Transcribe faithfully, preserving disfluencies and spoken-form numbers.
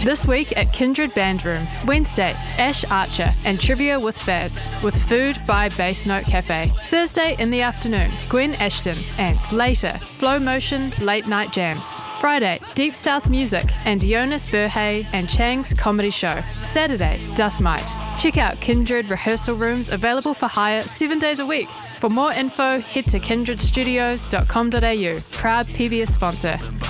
This week at Kindred Band Room, Wednesday, Ash Archer and Trivia with Faz, with food by Bass Note Cafe. Thursday in the afternoon, Gwen Ashton, and later, Flow Motion Late Night Jams. Friday, Deep South Music and Jonas Burhay and Chang's Comedy Show. Saturday, Dust Mite. Check out Kindred rehearsal rooms available for hire seven days a week. For more info, head to kindred studios dot com dot a u. Proud P B S sponsor.